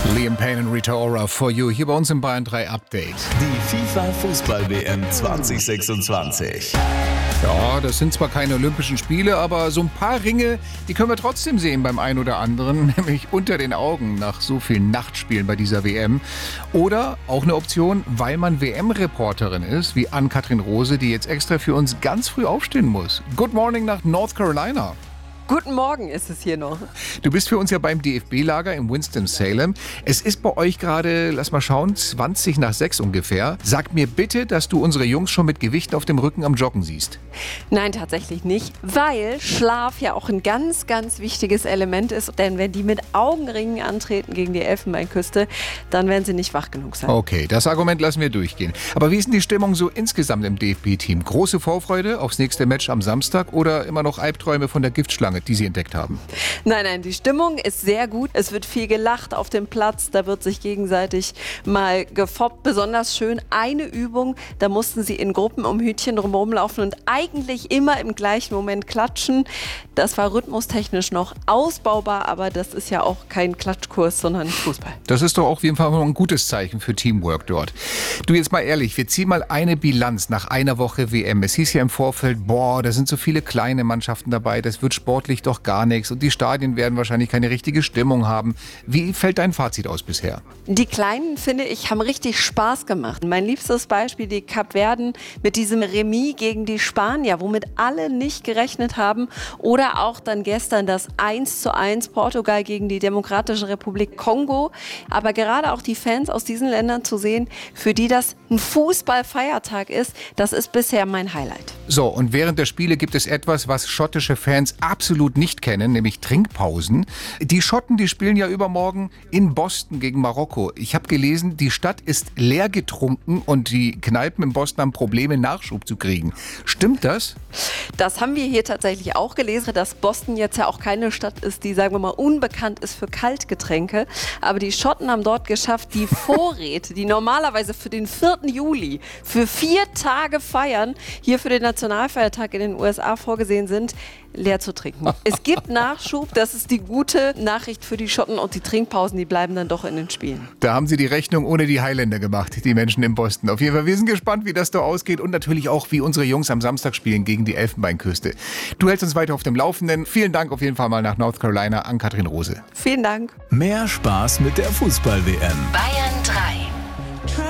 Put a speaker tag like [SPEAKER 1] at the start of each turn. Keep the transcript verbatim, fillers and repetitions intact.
[SPEAKER 1] Liam Payne und Rita Ora for you hier bei uns im Bayern drei Update.
[SPEAKER 2] Die FIFA-Fußball-W M zwanzig sechsundzwanzig.
[SPEAKER 1] Ja, das sind zwar keine Olympischen Spiele, aber so ein paar Ringe, die können wir trotzdem sehen beim einen oder anderen, nämlich unter den Augen nach so vielen Nachtspielen bei dieser W M. Oder auch eine Option, weil man W M-Reporterin ist, wie Ann-Kathrin Rose, die jetzt extra für uns ganz früh aufstehen muss. Good morning nach North Carolina.
[SPEAKER 3] Guten Morgen ist es hier noch.
[SPEAKER 1] Du bist für uns ja beim D F B-Lager in Winston-Salem. Es ist bei euch gerade, lass mal schauen, zwanzig nach sechs ungefähr. Sag mir bitte, dass du unsere Jungs schon mit Gewichten auf dem Rücken am Joggen siehst.
[SPEAKER 3] Nein, tatsächlich nicht, weil Schlaf ja auch ein ganz, ganz wichtiges Element ist. Denn wenn die mit Augenringen antreten gegen die Elfenbeinküste, dann werden sie nicht wach genug sein.
[SPEAKER 1] Okay, das Argument lassen wir durchgehen. Aber wie ist denn die Stimmung so insgesamt im D F B-Team? Große Vorfreude aufs nächste Match am Samstag oder immer noch Albträume von der Giftschlange, die sie entdeckt haben?
[SPEAKER 3] Nein, nein, die Stimmung ist sehr gut. Es wird viel gelacht auf dem Platz. Da wird sich gegenseitig mal gefoppt. Besonders schön eine Übung. Da mussten sie in Gruppen um Hütchen drumherum laufen und eigentlich immer im gleichen Moment klatschen. Das war rhythmustechnisch noch ausbaubar, aber das ist ja auch kein Klatschkurs, sondern Fußball.
[SPEAKER 1] Das ist doch auf jeden Fall ein gutes Zeichen für Teamwork dort. Du, jetzt mal ehrlich, wir ziehen mal eine Bilanz nach einer Woche W M. Es hieß ja im Vorfeld, boah, da sind so viele kleine Mannschaften dabei, das wird sportlich doch gar nichts und die Stadien werden wahrscheinlich keine richtige Stimmung haben. Wie fällt dein Fazit aus bisher?
[SPEAKER 3] Die Kleinen, finde ich, haben richtig Spaß gemacht. Mein liebstes Beispiel, die Kapverden mit diesem Remis gegen die Spanier, womit alle nicht gerechnet haben. Oder auch dann gestern das eins zu eins Portugal gegen die Demokratische Republik Kongo. Aber gerade auch die Fans aus diesen Ländern zu sehen, für die das ein Fußballfeiertag ist, das ist bisher mein Highlight.
[SPEAKER 1] So, und während der Spiele gibt es etwas, was schottische Fans absolut nicht kennen, nämlich Trinkpausen. Die Schotten, die spielen ja übermorgen in Boston gegen Marokko. Ich habe gelesen, die Stadt ist leer getrunken und die Kneipen in Boston haben Probleme, Nachschub zu kriegen. Stimmt das?
[SPEAKER 3] Das haben wir hier tatsächlich auch gelesen, dass Boston jetzt ja auch keine Stadt ist, die, sagen wir mal, unbekannt ist für Kaltgetränke. Aber die Schotten haben dort geschafft, die Vorräte, die normalerweise für den vierten Juli für vier Tage feiern, hier für den Nationalfeiertag in den U S A vorgesehen sind, leer zu trinken. Es gibt Nachschub, das ist die gute Nachricht für die Schotten und die Trinkpausen, die bleiben dann doch in den Spielen.
[SPEAKER 1] Da haben sie die Rechnung ohne die Highlander gemacht, die Menschen in Boston. Auf jeden Fall, wir sind gespannt, wie das da ausgeht und natürlich auch, wie unsere Jungs am Samstag spielen gegen die Elfenbeinküste. Du hältst uns weiter auf dem Laufenden. Vielen Dank auf jeden Fall mal nach North Carolina an Ann-Kathrin Rose.
[SPEAKER 3] Vielen Dank.
[SPEAKER 2] Mehr Spaß mit der Fußball-W M.
[SPEAKER 4] Bayern drei.